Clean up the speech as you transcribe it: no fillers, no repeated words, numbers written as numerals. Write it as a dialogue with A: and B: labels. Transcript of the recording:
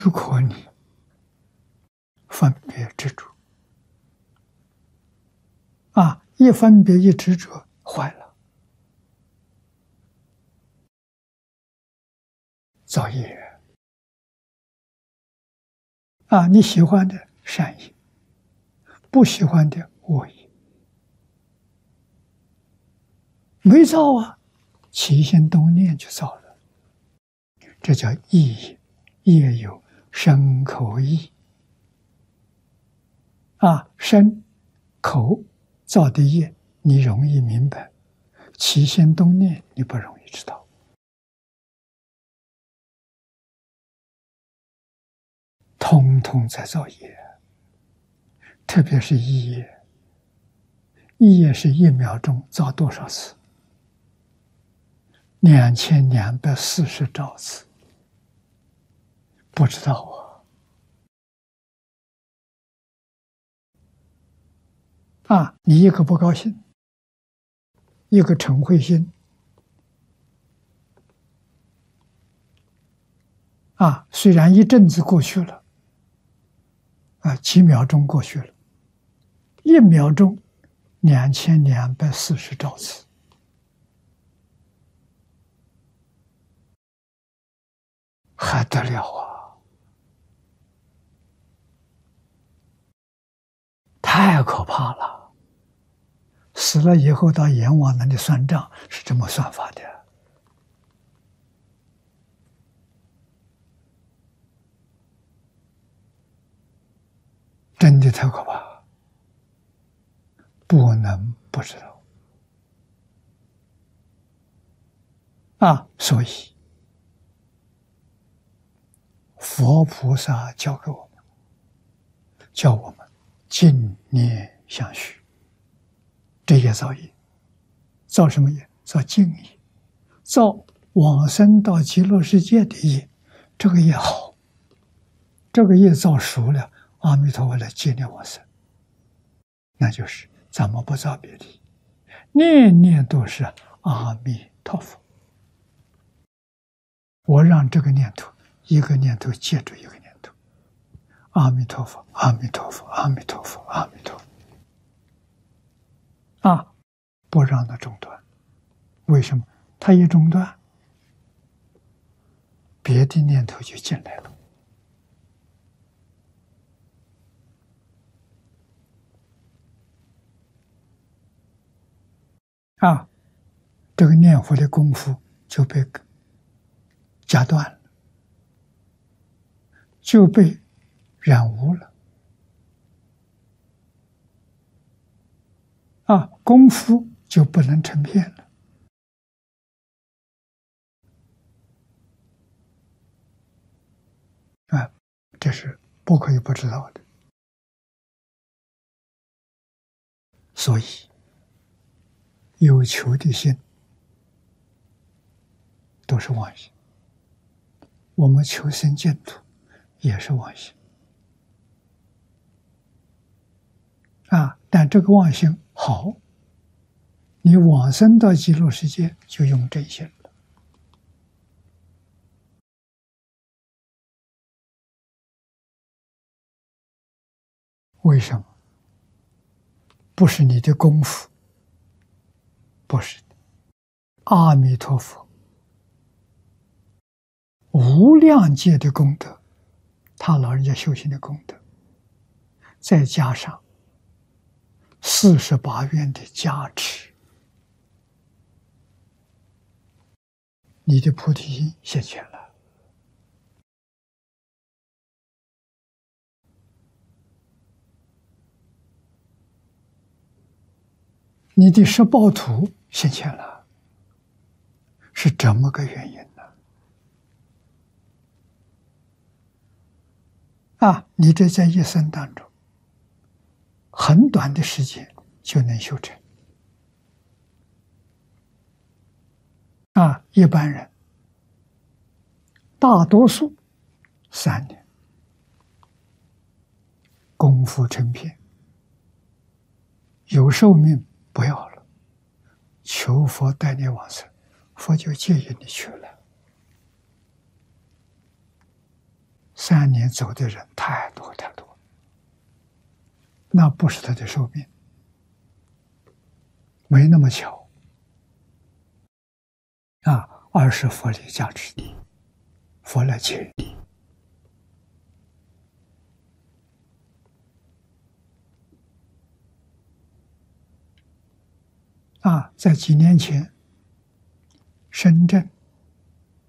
A: 如果你分别执着一分别一执着坏了，造业你喜欢的善业，不喜欢的恶业，没造起心动念就造了，这叫意业，业有身口意身口造的业你容易明白，起心动念你不容易知道。通通在造业，特别是意业。意业是1秒钟造多少次？2240兆次，不知道你一个不高兴，一个嗔恚心虽然一阵子过去了几秒钟过去了，1秒钟2240兆次，还得了太可怕了！死了以后到阎王那里算账，是这么算法的。真的太可怕，不能不知道所以佛菩萨教给我们，叫我们净念相续，这也造业。造什么业？造净业，造往生到极乐世界的业。这个业好，这个业造熟了，阿弥陀佛来接念往生，那就是咱们不造别的，念念都是阿弥陀佛。我让这个念头一个念头接住一个念头，阿弥陀佛，阿弥陀佛，阿弥陀佛，阿弥陀佛不让它中断。为什么？它一中断，别的念头就进来了这个念佛的功夫就被夹断了，就被染污了功夫就不能成片了这是不可以不知道的。所以有求的心都是妄心，我们求生净土也是妄心但这个妄心好，你往生到极乐世界就用真心了。为什么？不是你的功夫，不是的，阿弥陀佛无量界的功德，他老人家修行的功德，再加上48愿的加持，你的菩提心现前了。你的十报图现前了，是这么个原因呢你这在一生当中很短的时间就能修成一般人大多数3年功夫成片，有寿命不要了，求佛带你往生，佛就接引你去了。 3年走的人太多太多，那不是他的寿命，没那么巧啊！而是佛力加持的，佛来接力啊！在几年前，深圳